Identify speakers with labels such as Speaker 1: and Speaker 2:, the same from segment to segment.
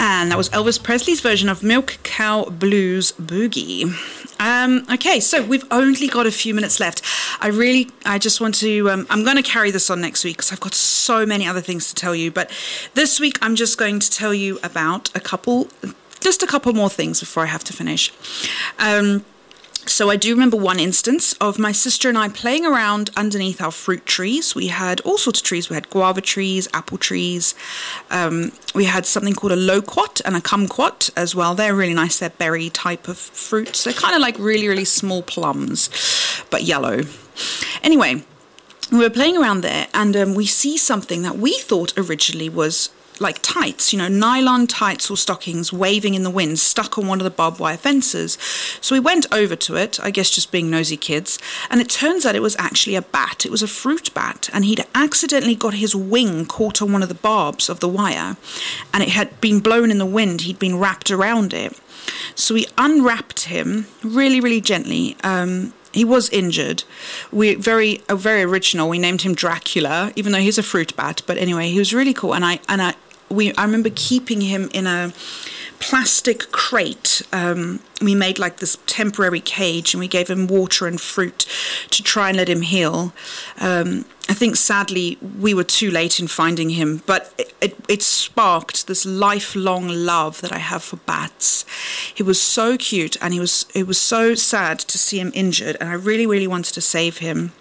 Speaker 1: And that was Elvis Presley's version of Milk Cow Blues Boogie. Okay, so we've only got a few minutes left. I just want to, I'm going to carry this on next week because I've got so many other things to tell you. But this week, I'm just going to tell you about just a couple more things before I have to finish. So I do remember one instance of my sister and I playing around underneath our fruit trees. We had all sorts of trees. We had guava trees, apple trees. We had something called a loquat and a kumquat as well. They're really nice. They're berry type of fruits. They're kind of like really, really small plums, but yellow. Anyway, we were playing around there and we see something that we thought originally was like tights, nylon tights or stockings waving in the wind, stuck on one of the barbed wire fences. So we went over to it, I guess just being nosy kids, and it turns out it was actually a bat. It was a fruit bat, and he'd accidentally got his wing caught on one of the barbs of the wire, and it had been blown in the wind. He'd been wrapped around it. So we unwrapped him really, really gently. He was injured. Very original. We named him Dracula, even though he's a fruit bat. But anyway, he was really cool. And I remember keeping him in a plastic crate. We made like this temporary cage, and we gave him water and fruit to try and let him heal. I think sadly we were too late in finding him, but it sparked this lifelong love that I have for bats. He was so cute, and it was so sad to see him injured, and I really, really wanted to save him.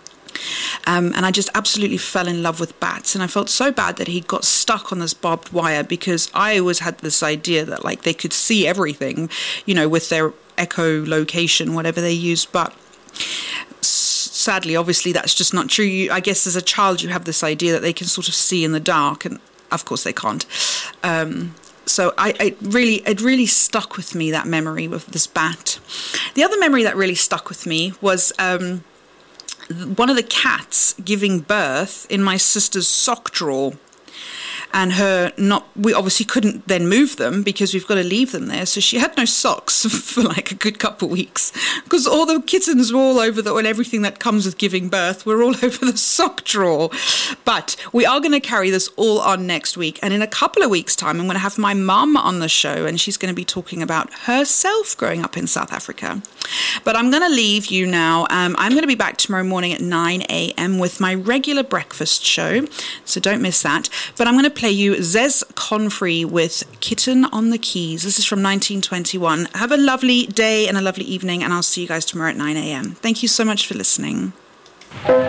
Speaker 1: And I just absolutely fell in love with bats, and I felt so bad that he got stuck on this barbed wire, because I always had this idea that like they could see everything, with their echolocation, whatever they use, but sadly, obviously, that's just not true. I guess as a child, you have this idea that they can sort of see in the dark, and of course they can't. So it really stuck with me, that memory of this bat. The other memory that really stuck with me was one of the cats giving birth in my sister's sock drawer. And we obviously couldn't then move them because we've got to leave them there. So she had no socks for like a good couple of weeks because all the kittens were all over and everything that comes with giving birth were all over the sock drawer. But we are going to carry this all on next week. And in a couple of weeks' time, I'm going to have my mum on the show, and she's going to be talking about herself growing up in South Africa. But I'm going to leave you now. I'm going to be back tomorrow morning at 9 a.m. with my regular breakfast show. So don't miss that. But I'm going to play you Zez Confrey with Kitten on the Keys. This is from 1921. Have a lovely day and a lovely evening, and I'll see you guys tomorrow at 9 a.m. Thank you so much for listening.